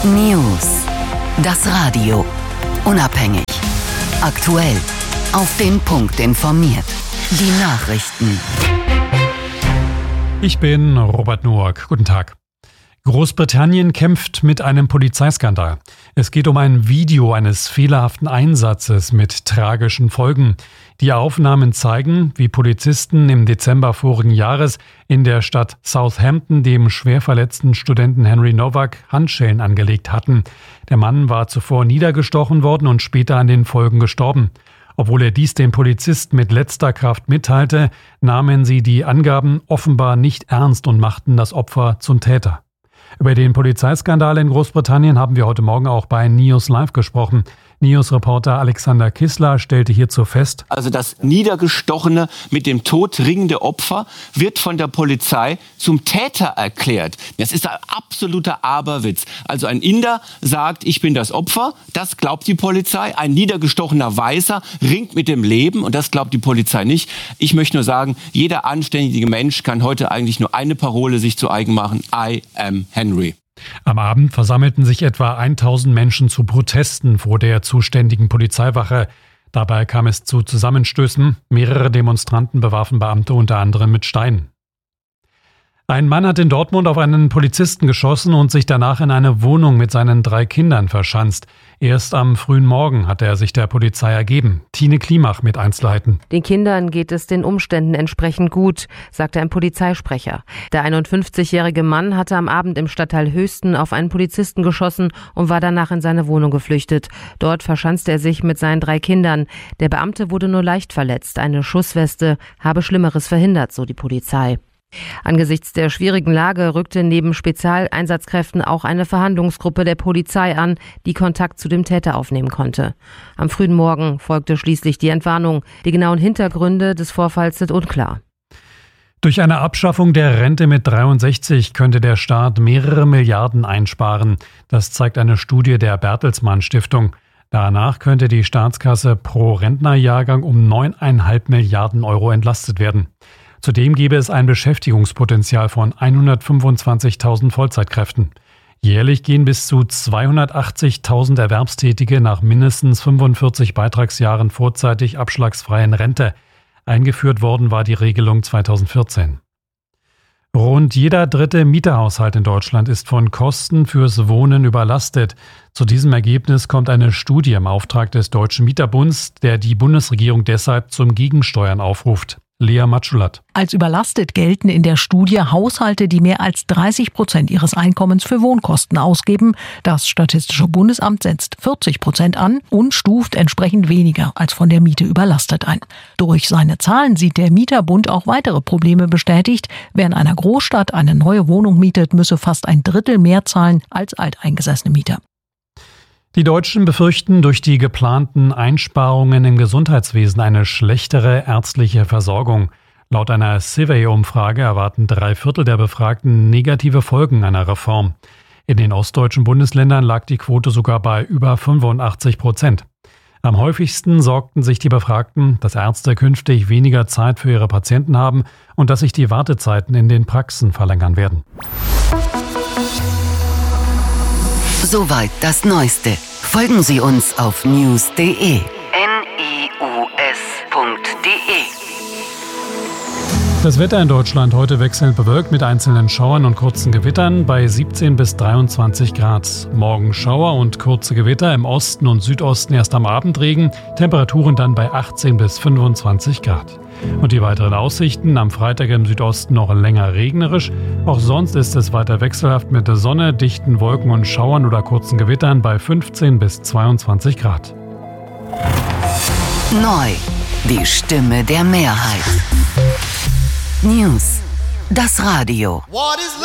News. Das Radio. Unabhängig. Aktuell. Auf den Punkt informiert. Die Nachrichten. Ich bin Robert Noack. Guten Tag. Großbritannien kämpft mit einem Polizeiskandal. Es geht um ein Video eines fehlerhaften Einsatzes mit tragischen Folgen. Die Aufnahmen zeigen, wie Polizisten im Dezember vorigen Jahres in der Stadt Southampton dem schwer verletzten Studenten Henry Nowak Handschellen angelegt hatten. Der Mann war zuvor niedergestochen worden und später an den Folgen gestorben. Obwohl er dies den Polizisten mit letzter Kraft mitteilte, nahmen sie die Angaben offenbar nicht ernst und machten das Opfer zum Täter. Über den Polizeiskandal in Großbritannien haben wir heute Morgen auch bei News Live gesprochen. News-Reporter Alexander Kissler stellte hierzu fest: Also das niedergestochene, mit dem Tod ringende Opfer wird von der Polizei zum Täter erklärt. Das ist ein absoluter Aberwitz. Also ein Inder sagt, ich bin das Opfer, das glaubt die Polizei. Ein niedergestochener Weißer ringt mit dem Leben und das glaubt die Polizei nicht. Ich möchte nur sagen, jeder anständige Mensch kann heute eigentlich nur eine Parole sich zu eigen machen: I am Henry. Am Abend versammelten sich etwa 1000 Menschen zu Protesten vor der zuständigen Polizeiwache. Dabei kam es zu Zusammenstößen. Mehrere Demonstranten bewarfen Beamte unter anderem mit Steinen. Ein Mann hat in Dortmund auf einen Polizisten geschossen und sich danach in eine Wohnung mit seinen 3 Kindern verschanzt. Erst am frühen Morgen hatte er sich der Polizei ergeben. Tine Klimach mit Einzelheiten. Den Kindern geht es den Umständen entsprechend gut, sagte ein Polizeisprecher. Der 51-jährige Mann hatte am Abend im Stadtteil Höchsten auf einen Polizisten geschossen und war danach in seine Wohnung geflüchtet. Dort verschanzte er sich mit seinen 3 Kindern. Der Beamte wurde nur leicht verletzt. Eine Schussweste habe Schlimmeres verhindert, so die Polizei. Angesichts der schwierigen Lage rückte neben Spezialeinsatzkräften auch eine Verhandlungsgruppe der Polizei an, die Kontakt zu dem Täter aufnehmen konnte. Am frühen Morgen folgte schließlich die Entwarnung. Die genauen Hintergründe des Vorfalls sind unklar. Durch eine Abschaffung der Rente mit 63 könnte der Staat mehrere Milliarden einsparen. Das zeigt eine Studie der Bertelsmann Stiftung. Danach könnte die Staatskasse pro Rentnerjahrgang um 9,5 Milliarden Euro entlastet werden. Zudem gäbe es ein Beschäftigungspotenzial von 125.000 Vollzeitkräften. Jährlich gehen bis zu 280.000 Erwerbstätige nach mindestens 45 Beitragsjahren vorzeitig abschlagsfrei in Rente. Eingeführt worden war die Regelung 2014. Rund jeder 3. Mieterhaushalt in Deutschland ist von Kosten fürs Wohnen überlastet. Zu diesem Ergebnis kommt eine Studie im Auftrag des Deutschen Mieterbunds, der die Bundesregierung deshalb zum Gegensteuern aufruft. Lea Matschulat. Als überlastet gelten in der Studie Haushalte, die mehr als 30% ihres Einkommens für Wohnkosten ausgeben. Das Statistische Bundesamt setzt 40% an und stuft entsprechend weniger als von der Miete überlastet ein. Durch seine Zahlen sieht der Mieterbund auch weitere Probleme bestätigt. Wer in einer Großstadt eine neue Wohnung mietet, müsse fast 1/3 mehr zahlen als alteingesessene Mieter. Die Deutschen befürchten durch die geplanten Einsparungen im Gesundheitswesen eine schlechtere ärztliche Versorgung. Laut einer Survey-Umfrage erwarten 3/4 der Befragten negative Folgen einer Reform. In den ostdeutschen Bundesländern lag die Quote sogar bei über 85%. Am häufigsten sorgten sich die Befragten, dass Ärzte künftig weniger Zeit für ihre Patienten haben und dass sich die Wartezeiten in den Praxen verlängern werden. Soweit das Neueste. Folgen Sie uns auf news.de. news.de. Das Wetter in Deutschland heute wechselnd bewölkt mit einzelnen Schauern und kurzen Gewittern bei 17 bis 23 Grad. Morgen Schauer und kurze Gewitter, im Osten und Südosten erst am Abend Regen, Temperaturen dann bei 18 bis 25 Grad. Und die weiteren Aussichten: am Freitag im Südosten noch länger regnerisch. Auch sonst ist es weiter wechselhaft mit der Sonne, dichten Wolken und Schauern oder kurzen Gewittern bei 15 bis 22 Grad. Neu. Die Stimme der Mehrheit. News. Das Radio.